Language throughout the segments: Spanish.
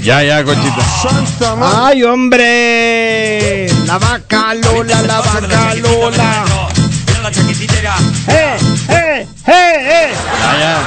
Ya, Conchita. ¡Ay, hombre! La vaca Lola, la vaca Lola. Mira la chaquetita. Ya.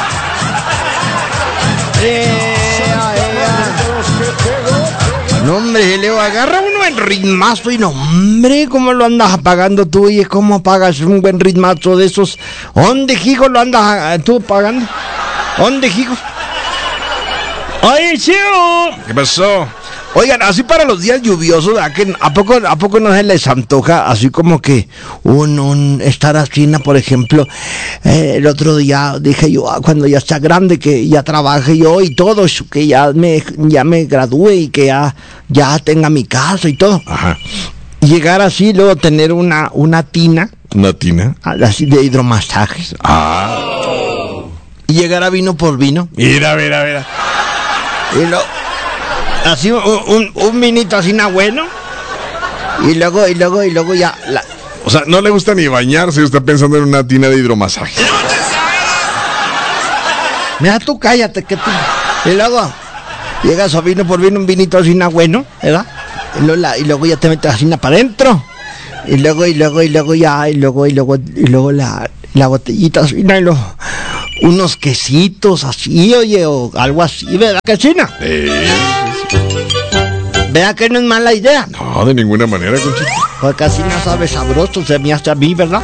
No, hombre, Leo, agarra uno el ritmazo y no, hombre, ¿cómo lo andas apagando tú? ¿Y cómo apagas un buen ritmazo de esos? ¿Dónde, hijo, lo andas tú apagando? ¿Dónde, hijo? Oye, chido. ¿Qué pasó? Oigan, así para los días lluviosos, ¿a poco no se les antoja así como que un estar así, por ejemplo? El otro día dije yo, cuando ya está grande, que ya trabaje yo y todo, que ya me gradúe y que ya tenga mi casa y todo. Ajá. Llegar así, luego tener una tina. ¿Una tina? Así de hidromasajes. Y llegar a vino por vino. Mira. Y luego... Así un vinito así bueno. Y luego ya O sea, no le gusta ni bañarse, está pensando en una tina de hidromasaje. Mira, tú cállate que tú. Y luego llegas a vino por vino, un vinito así bueno, ¿verdad? Y luego ya te metes así para adentro. Y luego la botellita así, unos quesitos así, oye, o algo así, ¿verdad que China? ¿Verdad que no es mala idea? No, de ninguna manera, Conchita. Porque así no sabe sabroso, se me hace a mí, ¿verdad?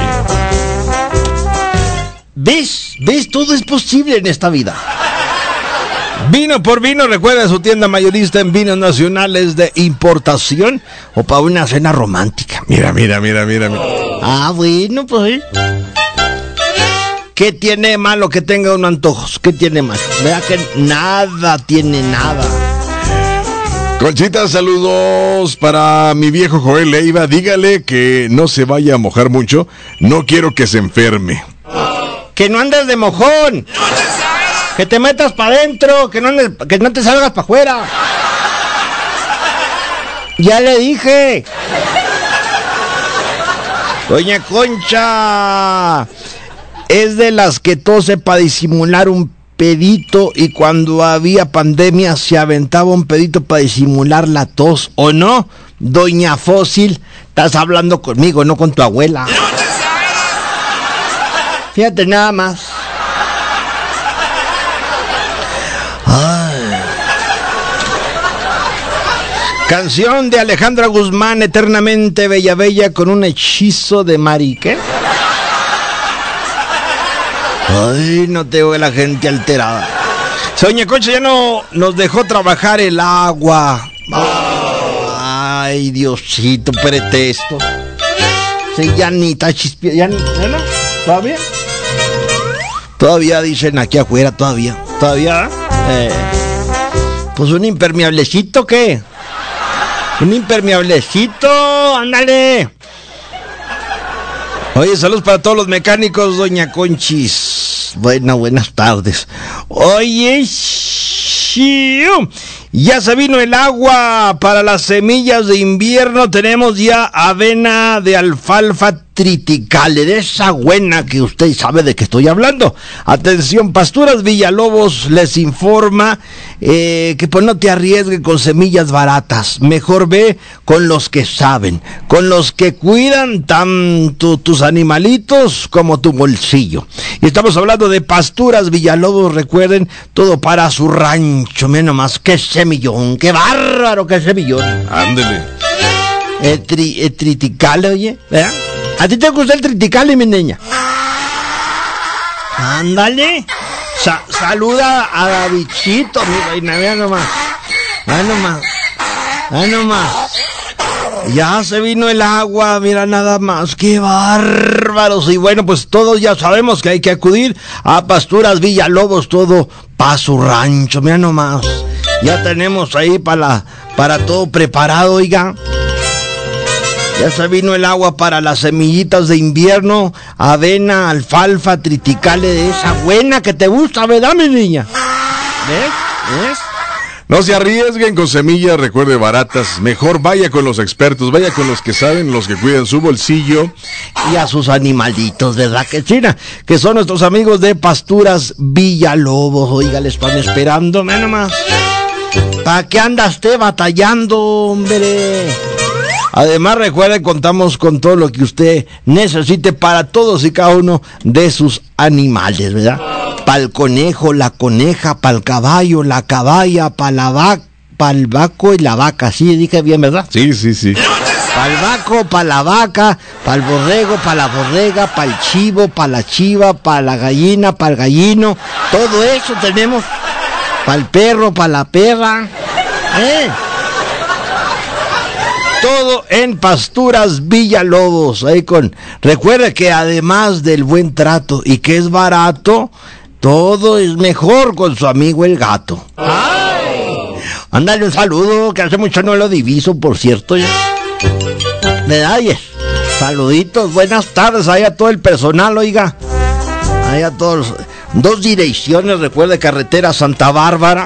¿Ves? Todo es posible en esta vida. Vino por vino, recuerda su tienda mayorista en vinos nacionales de importación o para una cena romántica. Mira. Ah, bueno, pues. ¿Qué tiene malo que tenga unos antojos? ¿Qué tiene malo? Vea que nada tiene nada. Conchita, saludos para mi viejo Joel Leiva. Dígale que no se vaya a mojar mucho. No quiero que se enferme. Que no andes de mojón. Que te metas para adentro. Que no te salgas para afuera. Ya le dije. Doña Concha es de las que tose para disimular un pedito, y cuando había pandemia se aventaba un pedito para disimular la tos, ¿o no? Doña Fósil, estás hablando conmigo, no con tu abuela. Fíjate nada más. Ay. Canción de Alejandra Guzmán, Eternamente Bella, con un hechizo de marique. Ay, no te veo la gente alterada. Doña Concha ya no nos dejó trabajar el agua. Ay, Diosito, pretexto. Sí, ya ni está chispeando. ¿Ya no? ¿Todavía? Todavía dicen aquí afuera, todavía. Pues un impermeablecito, ¿qué? Un impermeablecito, ándale. Oye, saludos para todos los mecánicos, doña Conchis. Buenas tardes. Oye, ya se vino el agua para las semillas de invierno. Tenemos ya avena de alfalfa triticale, de esa buena que usted sabe de qué estoy hablando. Atención, Pasturas Villalobos les informa que pues no te arriesgues con semillas baratas. Mejor ve con los que saben, con los que cuidan tanto tus animalitos como tu bolsillo. Y estamos hablando de Pasturas Villalobos, recuerden, todo para su rancho. Miren nomás, qué semillón, qué bárbaro, qué semillón. Ándele. Triticale, oye, ¿verdad? ¿A ti te gusta el triticale, mi niña? Ándale. Saluda a Davidcito, mi reina, vea nomás. Ya se vino el agua, mira nada más, qué bárbaros. Y bueno, pues todos ya sabemos que hay que acudir a Pasturas Villalobos, todo para su rancho, mira nomás. Ya tenemos ahí para todo preparado, oiga. Ya se vino el agua para las semillitas de invierno, avena, alfalfa, triticale, de esa buena que te gusta, ¿verdad, mi niña? ¿Ves? No se arriesguen con semillas, recuerde, baratas. Mejor vaya con los expertos, vaya con los que saben, los que cuidan su bolsillo. Y a sus animalitos, ¿verdad que China? Que son nuestros amigos de Pasturas Villalobos. Oiga, les están esperando, ven nomás. ¿Para qué anda usted batallando, hombre? Además, recuerde, contamos con todo lo que usted necesite para todos y cada uno de sus animales, ¿verdad? Para el conejo, la coneja, para el caballo, la caballa, para la vaca, para el vaco y la vaca. ¿Sí dije bien, verdad? Sí, sí, sí. Para el vaco, para la vaca, para el borrego, para la borrega, para el chivo, para la chiva, para la gallina, para el gallino. Todo eso tenemos. Para el perro, para la perra. Todo en Pasturas Villalobos. Recuerde que además del buen trato y que es barato, todo es mejor con su amigo el gato. Ándale un saludo, que hace mucho no lo diviso, por cierto. Medalles, saluditos, buenas tardes ahí a todo el personal, oiga. Ahí a todos. 2 direcciones, recuerde, carretera Santa Bárbara,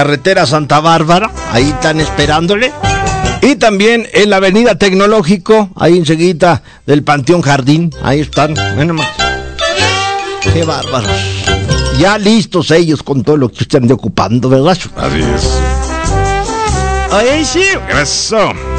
ahí están esperándole. Y también en la avenida Tecnológico, ahí enseguida del Panteón Jardín, ahí están, bueno más. Qué bárbaros. Ya listos ellos con todo lo que usted ande ocupando, ¿verdad? Así es. Ahí sí. Eso.